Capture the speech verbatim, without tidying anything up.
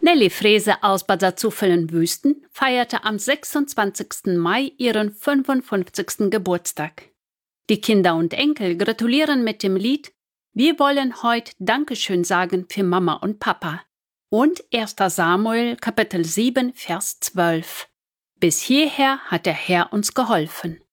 Nelly Frese aus Bad Salzuflen-Wüsten feierte am sechsundzwanzigsten Mai ihren fünfundfünfzigsten Geburtstag. Die Kinder und Enkel gratulieren mit dem Lied „Wir wollen heute Dankeschön sagen für Mama und Papa" und erster Samuel Kapitel sieben, Vers zwölf. Bis hierher hat der Herr uns geholfen.